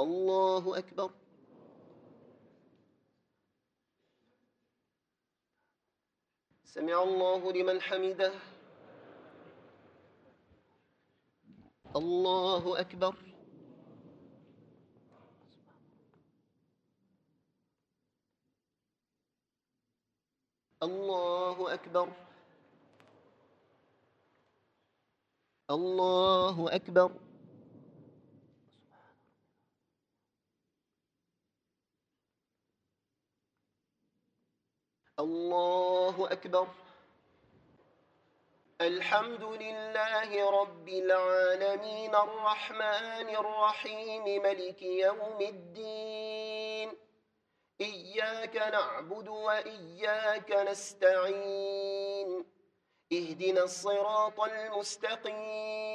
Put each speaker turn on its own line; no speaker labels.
الله أكبر. سمع الله لمن حمده. الله أكبر. الله أكبر. الله أكبر. الله أكبر. الحمد لله رب العالمين الرحمن الرحيم ملك يوم الدين. إياك نعبد وإياك نستعين. اهدنا الصراط المستقيم